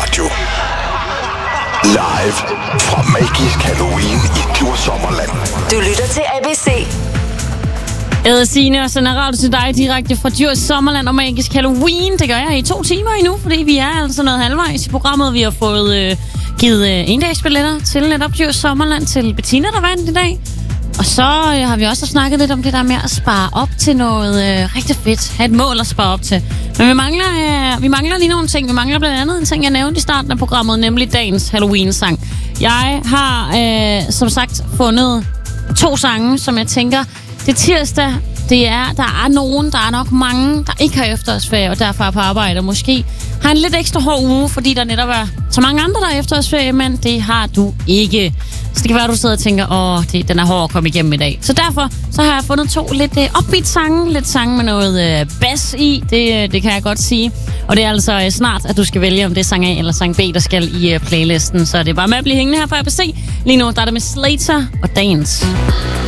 Radio. Live fra Magisk Halloween i Djursommerland. Du lytter til ABC. Jeg hedder Signe og sender radio til dig direkte fra Djurs Sommerland og Magisk Halloween. Det gør jeg i 2 timer endnu, fordi vi er altså noget halvvejs i programmet. Vi har fået givet endagsbilletter til netop Djurs Sommerland til Bettina, der vandt i dag. Og så har vi også snakket lidt om det der med at spare op til noget rigtig fedt. Ha' et mål at spare op til. Men vi mangler lige nogle ting. Vi mangler blandt andet en ting, jeg nævnte i starten af programmet, nemlig dagens Halloween-sang. Jeg har som sagt fundet 2 sange, som jeg tænker, det er tirsdag. Der er nok mange, der ikke har efterårsferie, og derfor er på arbejde, og måske har en lidt ekstra hård uge, fordi der netop er så mange andre, der har efterårsferie, men det har du ikke. Så det kan være, at du sidder og tænker, den er hård at komme igennem i dag. Så derfor så har jeg fundet 2 lidt upbeat sange, lidt sange med noget bass i, det kan jeg godt sige. Og det er altså snart, at du skal vælge, om det er sang A eller sang B, der skal i playlisten. Så det er bare med at blive hængende her på ABC. Lige nu der er det med Slater og Dance.